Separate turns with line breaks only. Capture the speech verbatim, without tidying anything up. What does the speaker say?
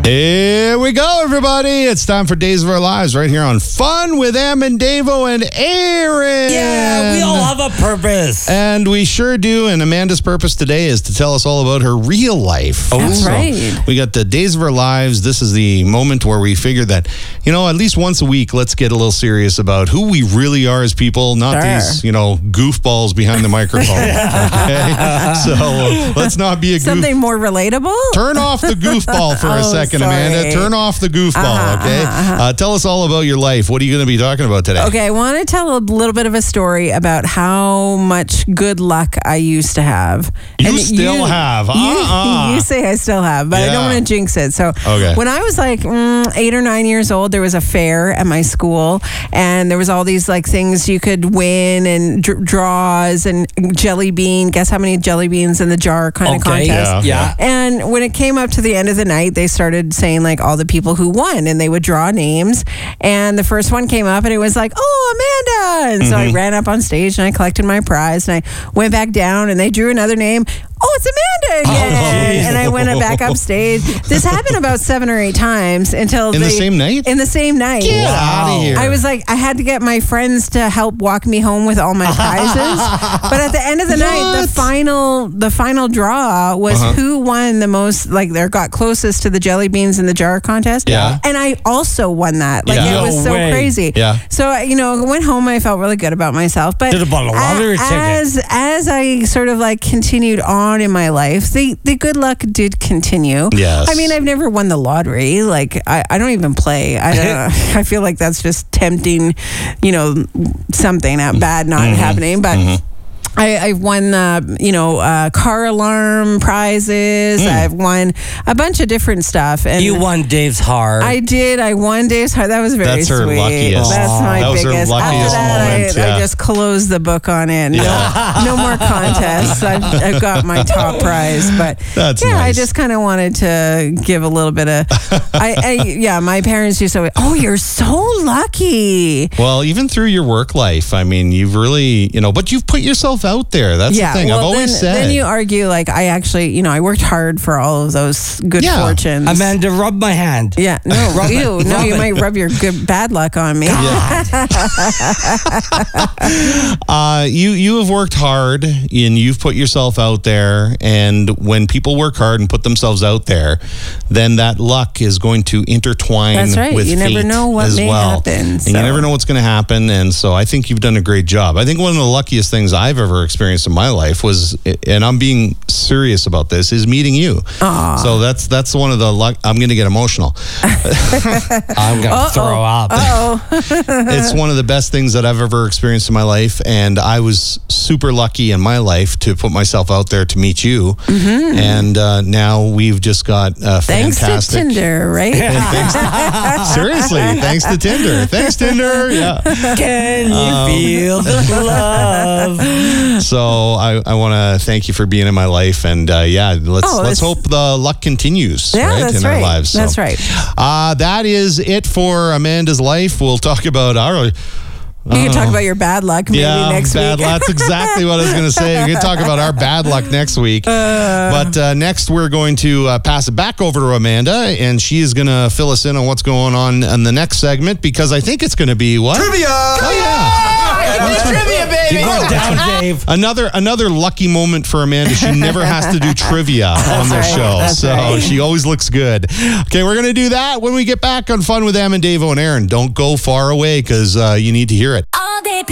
Here we go, everybody. It's time for Days of Our Lives right here on Fun with Em and Davo and Aaron.
Yeah, we all have a purpose.
And we sure do. And Amanda's purpose today is to tell us all about her real life.
That's
so
right.
We got the Days of Our Lives. This is the moment where we figure that, you know, at least once a week, let's get a little serious about who we really are as people, not
Sure.
these, you know, goofballs behind the microphone. Okay? So let's not be a goof.
Something more relatable?
Turn off the goofball for a
Oh,
second,
sorry.
Amanda. Turn off the goofball,
Uh-huh,
okay?
uh-huh, uh-huh.
Uh, tell us all about your life. What are you going to be talking about today?
Okay, I want to tell a little bit of a story about how much good luck I used to have.
You still have.
You,
Uh-uh.
you say I still have, but I
Yeah.
don't want to jinx it. So
Okay.
when I was like mm, eight or nine years old, there was a fair at my school, and there was all these like things you could win and dr- draws and jelly bean. Guess how many jelly beans in the jar kind of
Okay,
contest.
yeah.
And when it came up to the end of the night, they started saying like all the people who won, and they would draw names. And the first one came up, and it was like, "Oh, Amanda!" And so I ran up on stage and I collected my prize, and I went back down, and they drew another name. Oh, it's Amanda again!
geez.
And I went back up stage. This happened about seven or eight times until
In the
they-
same night?
In the same night.
Get outta here.
I was like, I had to get my friends to help walk me home with all my prizes. But at the end of the night,
What?
the final the final draw was
Uh-huh.
who won the most, like, they got closest to the jelly beans in the jar contest.
Yeah.
And I also won that. Like,
Yeah.
it was
No
so
way.
crazy.
Yeah.
So, I- you know, I went home and I felt really good about myself. But
Did a bottle of lottery
a-
ticket.
as as I sort of like continued on in my life, the, the good luck did continue.
Yes.
I mean, I've never won the lottery. Like, I, I don't even play. I don't, I feel like that's just tempting, you know, something uh, bad not
Mm-hmm.
happening. But I, I've won, uh, you know, uh, car alarm prizes.
Mm.
I've won a bunch of different stuff. And
You won Dave's heart.
I did. I won Dave's heart. That was very
That's her
sweet.
luckiest.
That's my
That was her
biggest. After
luckiest
that,
moment,
I,
yeah.
I just closed the book on it. No, no more contests. I've, I've got my top prize. But
That's
yeah, I
nice.
just kind of wanted to give a little bit of. I, I yeah, my parents used to. Oh, you're so lucky.
Well, even through your work life, I mean, you've really, you know, but you've put yourself out there. That's
Yeah,
the thing.
well,
I've always
then,
said.
then you argue like I actually, you know, I worked hard for all of those good
Yeah.
fortunes.
Amanda, rub my hand.
Yeah, no,
Rub it,
ew, no,
rub
you
it.
might rub your good bad luck on me.
Uh, you you have worked hard and you've put yourself out there, and when people work hard and put themselves out there, then that luck is going to intertwine
That's right.
with
You never
fate
know what
as
may
well.
happen,
And
so.
you never know what's going to happen, and so I think you've done a great job. I think one of the luckiest things I've ever experienced in my life was, and I'm being serious about this, is meeting you.
Aw.
So that's that's one of the luck. I'm going to get emotional.
I'm going to throw up.
Oh,
It's one of the best things that I've ever experienced in my life, and I was super lucky in my life to put myself out there to meet you. And uh, now we've just got uh,
thanks
fantastic.
to Tinder, right?
Thanks to- seriously, thanks to Tinder. Thanks Tinder. Yeah.
Can you
Um,
feel the love?
So I, I want to thank you for being in my life, and uh, yeah, let's
Oh,
let's
it's-
hope the luck continues.
Yeah,
right,
that's
in our
right.
lives. So,
That's right.
Uh, that is it for Amanda's life. We'll talk about our.
You can talk about your bad luck maybe
yeah,
next
bad
week.
luck. That's exactly what I was going to say. We're going to talk about our bad luck next week. but uh, next, we're going to uh, pass it back over to Amanda, and she is going to fill us in on what's going on in the next segment, because I think it's going to be what?
Trivia!
Oh, yeah.
Trivia, baby!
You go down, Dave.
Another another lucky moment for Amanda. She never has to do trivia on the
right.
show,
That's
so
right.
she always looks good. Okay, we're going to do that when we get back on Fun with Em and Davo and Aaron. Don't go far away, because uh, you need to hear it.
All day